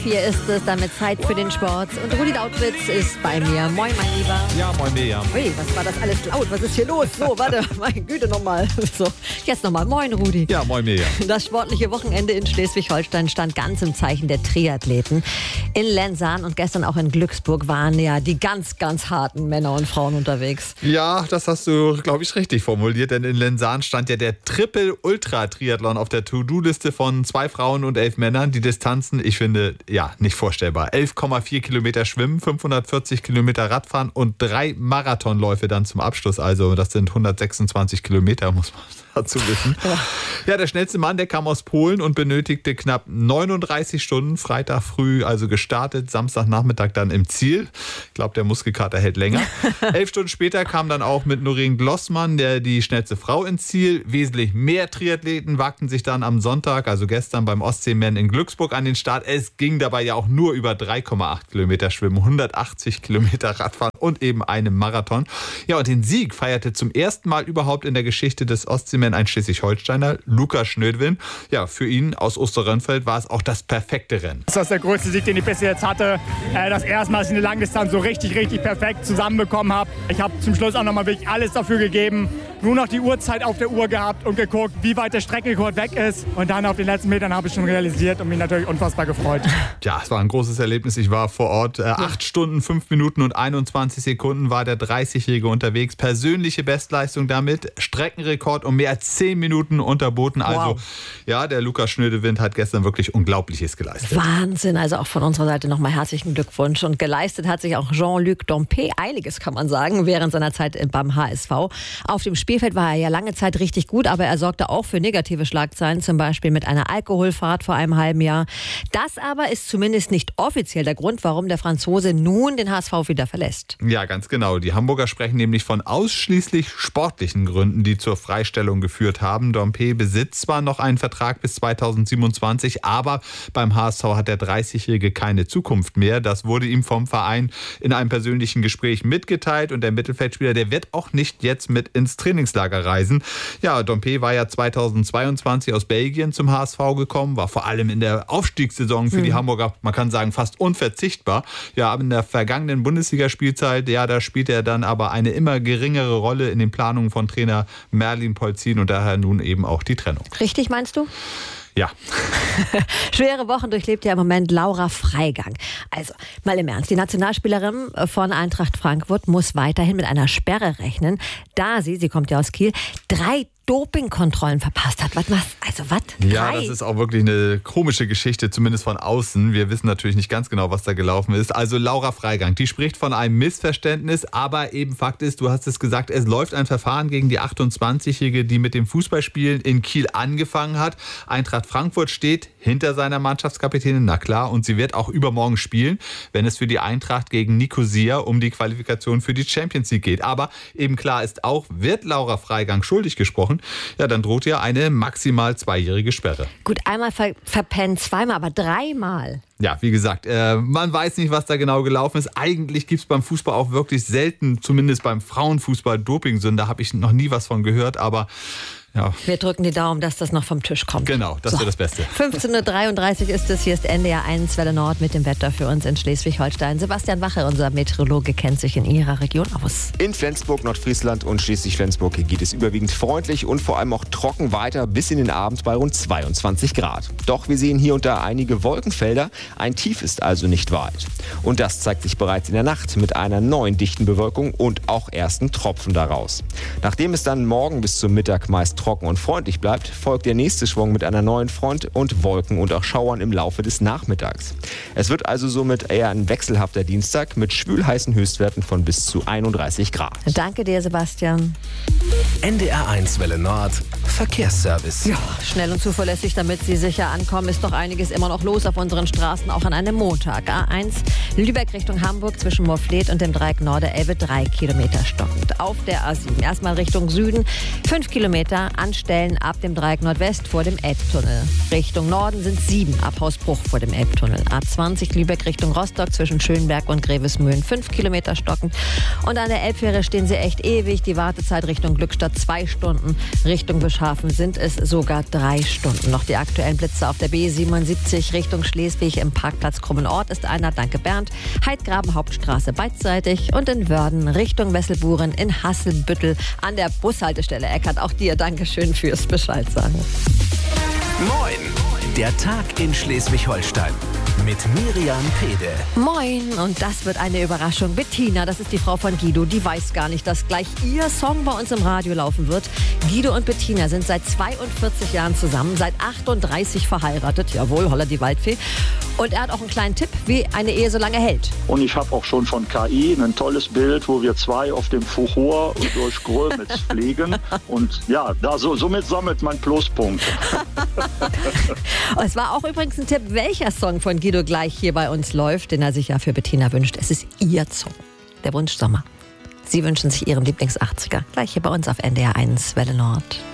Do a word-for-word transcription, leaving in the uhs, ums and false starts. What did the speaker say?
vier ist es, damit Zeit für den Sport. Und Rudi Lautwitz ist bei mir. Moin, mein Lieber. Ja, moin, Mirjam. Ui, was war das alles laut? Was ist hier los? So, warte, meine Güte nochmal. So, jetzt nochmal. Moin, Rudi. Ja, moin, Mirjam. Das sportliche Wochenende in Schleswig-Holstein stand ganz im Zeichen der Triathleten. In Lenzahn und gestern auch in Glücksburg waren ja die ganz, ganz harten Männer und Frauen unterwegs. Ja, das hast du, glaube ich, richtig formuliert, denn in Lenzahn stand ja der Triple-Ultra-Triathlon auf der To-Do-Liste von zwei Frauen und elf Männern. Die Distanzen, ich finde, ja, nicht vorstellbar. elf Komma vier Kilometer Schwimmen, fünfhundertvierzig Kilometer Radfahren und drei Marathonläufe dann zum Abschluss. Also das sind hundertsechsundzwanzig Kilometer, muss man dazu wissen. Ja. ja, der schnellste Mann, der kam aus Polen und benötigte knapp neununddreißig Stunden. Freitag früh also gestartet, Samstagnachmittag dann im Ziel. Ich glaube, der Muskelkater hält länger. Elf Stunden später kam dann auch mit Noreen Glossmann, der die schnellste Frau ins Ziel. Wesentlich mehr Triathleten wagten sich dann am Sonntag, also gestern beim Ostseeman in Glücksburg an den Start. Es ging dabei ja auch nur über drei Komma acht Kilometer Schwimmen, hundertachtzig Kilometer Radfahren und eben einen Marathon. Ja, und den Sieg feierte zum ersten Mal überhaupt in der Geschichte des Ostseeman ein Schleswig-Holsteiner, Lukas Schnödwin. Ja, für ihn aus Osterrönfeld war es auch das perfekte Rennen. Das ist der größte Sieg, den ich bis jetzt hatte. Das erste Mal, dass ich eine Langdistanz so richtig, richtig perfekt zusammenbekommen habe. Ich habe zum Schluss auch nochmal wirklich alles dafür gegeben. Nur noch die Uhrzeit auf der Uhr gehabt und geguckt, wie weit der Streckenrekord weg ist. Und dann auf den letzten Metern habe ich schon realisiert und mich natürlich unfassbar gefreut. Ja, es war ein großes Erlebnis. Ich war vor Ort. Äh, acht Stunden, fünf Minuten und einundzwanzig Sekunden war der dreißigjährige unterwegs. Persönliche Bestleistung damit. Streckenrekord um mehr als zehn Minuten unterboten. Also wow. Ja, der Lukas Schnödewind hat gestern wirklich Unglaubliches geleistet. Wahnsinn. Also auch von unserer Seite nochmal herzlichen Glückwunsch. Und geleistet hat sich auch Jean-Luc Dompe einiges, kann man sagen, während seiner Zeit beim H S V. Auf dem Spielfeld war er ja lange Zeit richtig gut, aber er sorgte auch für negative Schlagzeilen, zum Beispiel mit einer Alkoholfahrt vor einem halben Jahr. Das aber ist zumindest nicht offiziell der Grund, warum der Franzose nun den H S V wieder verlässt. Ja, ganz genau. Die Hamburger sprechen nämlich von ausschließlich sportlichen Gründen, die zur Freistellung geführt haben. Dompe besitzt zwar noch einen Vertrag bis zweitausendsiebenundzwanzig, aber beim H S V hat der dreißigjährige keine Zukunft mehr. Das wurde ihm vom Verein in einem persönlichen Gespräch mitgeteilt und der Mittelfeldspieler, der wird auch nicht jetzt mit ins Trainingslager reisen. Ja, Dompe war ja zweitausendzweiundzwanzig aus Belgien zum H S V gekommen, war vor allem in der Aufstiegssaison für mhm. die Hamburger, man kann sagen, fast unverzichtbar. Ja, aber in der vergangenen Bundesligaspielzeit, ja, da spielte er dann aber eine immer geringere Rolle in den Planungen von Trainer Merlin Polzin und daher nun eben auch die Trennung. Richtig, meinst du? Ja. Schwere Wochen durchlebt ja im Moment Laura Freigang. Also, mal im Ernst, die Nationalspielerin von Eintracht Frankfurt muss weiterhin mit einer Sperre rechnen, da sie, sie kommt ja aus Kiel, drei Dopingkontrollen verpasst hat. Was, was? Also was? Ja, das ist auch wirklich eine komische Geschichte, zumindest von außen. Wir wissen natürlich nicht ganz genau, was da gelaufen ist. Also Laura Freigang, die spricht von einem Missverständnis, aber eben Fakt ist, du hast es gesagt, es läuft ein Verfahren gegen die achtundzwanzigjährige, die mit dem Fußballspielen in Kiel angefangen hat. Eintracht Frankfurt steht hinter seiner Mannschaftskapitänin, na klar, und sie wird auch übermorgen spielen, wenn es für die Eintracht gegen Nicosia um die Qualifikation für die Champions League geht. Aber eben klar ist auch, wird Laura Freigang schuldig gesprochen, ja, dann droht ihr eine maximal zweijährige Sperre. Gut, einmal ver- verpennen, zweimal, aber dreimal. Ja, wie gesagt, äh, man weiß nicht, was da genau gelaufen ist. Eigentlich gibt es beim Fußball auch wirklich selten, zumindest beim Frauenfußball, Dopingsünden. Da habe ich noch nie was von gehört, aber ja. Wir drücken die Daumen, dass das noch vom Tisch kommt. Genau, das so. wäre das Beste. fünfzehn Uhr dreiunddreißig ist es. Hier ist N D R eins Welle Nord mit dem Wetter für uns in Schleswig-Holstein. Sebastian Wache, unser Meteorologe, kennt sich in Ihrer Region aus. In Flensburg, Nordfriesland und Schleswig-Flensburg geht es überwiegend freundlich und vor allem auch trocken weiter bis in den Abend bei rund zweiundzwanzig Grad. Doch wir sehen hier und da einige Wolkenfelder. Ein Tief ist also nicht weit. Und das zeigt sich bereits in der Nacht mit einer neuen dichten Bewölkung und auch ersten Tropfen daraus. Nachdem es dann morgen bis zum Mittag meist trocken und freundlich bleibt, folgt der nächste Schwung mit einer neuen Front und Wolken und auch Schauern im Laufe des Nachmittags. Es wird also somit eher ein wechselhafter Dienstag mit schwülheißen Höchstwerten von bis zu einunddreißig Grad. Danke dir, Sebastian. N D R eins Welle Nord, Verkehrsservice. Ja, schnell und zuverlässig, damit Sie sicher ankommen, ist doch einiges immer noch los auf unseren Straßen, auch an einem Montag. A eins Lübeck Richtung Hamburg zwischen Morfleet und dem Dreieck Norderelbe, drei Kilometer stockend. Auf der A sieben erstmal Richtung Süden, fünf Kilometer Anstellen ab dem Dreieck Nordwest vor dem Elbtunnel. Richtung Norden sind sieben ab Hausbruch vor dem Elbtunnel. A zwanzig Lübeck Richtung Rostock zwischen Schönberg und Grevesmühlen, fünf Kilometer stockend. Und an der Elbfähre stehen Sie echt ewig. Die Wartezeit Richtung Glückstadt zwei Stunden. Richtung Bescheid Cuxhaven sind es sogar drei Stunden. Noch die aktuellen Blitze auf der B siebenundsiebzig Richtung Schleswig im Parkplatz Krummenort ist einer, danke Bernd. Heidgraben Hauptstraße beidseitig und in Wörden Richtung Wesselburen in Hasselbüttel an der Bushaltestelle Eckert. Auch dir Dankeschön fürs Bescheid sagen. Moin, der Tag in Schleswig-Holstein mit Miriam Pede. Moin, und das wird eine Überraschung. Bettina, das ist die Frau von Guido, die weiß gar nicht, dass gleich ihr Song bei uns im Radio laufen wird. Guido und Bettina sind seit zweiundvierzig Jahren zusammen, seit achtunddreißig verheiratet. Jawohl, holla die Waldfee. Und er hat auch einen kleinen Tipp, wie eine Ehe so lange hält. Und ich habe auch schon von K I ein tolles Bild, wo wir zwei auf dem Fuchur durch Grömitz fliegen. Und ja, da so, somit sammelt man Pluspunkte. Es war auch übrigens ein Tipp, welcher Song von Guido gleich hier bei uns läuft, den er sich ja für Bettina wünscht. Es ist ihr Song, der Wunschsommer. Sie wünschen sich ihren Lieblings-achtziger. Gleich hier bei uns auf N D R eins Welle Nord.